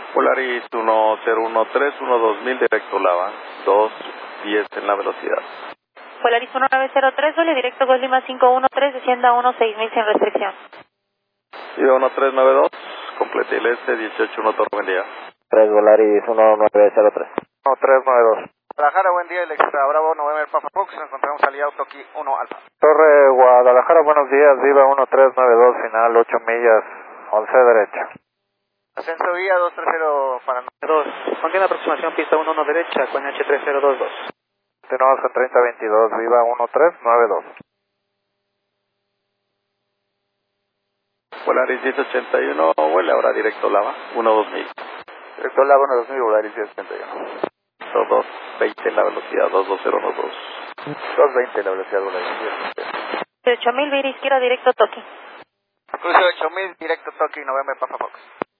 Polaris 1013-2000 directo Lava, 210 en la velocidad. Polaris 1903, Zulia, directo Gol Lima 513, descienda 16000 sin restricción. Viva 1392, complete el este, 181 Torre, buen día. 3 Polaris 1903. 1392. Guadalajara, buen día, el extra Bravo, November Papa Fox, nos encontramos aliado Toki 1 Alfa. Torre Guadalajara, buenos días, Viva 1392, final 8 millas, 11 derecha. Ascenso vía 230 para 2. Contiene aproximación pista 11 derecha con H3022. Continuamos con 3022, Viva 1392. Polaris 1081, vuela ahora directo Lava, 12000. Director Lava 2000, Polaris 1081. 220 en la velocidad, 22012. 220 la velocidad, Polaris 1081. 8000, vira izquierda, directo Toki. Cruce 8000, directo Toki, November Papa Fox.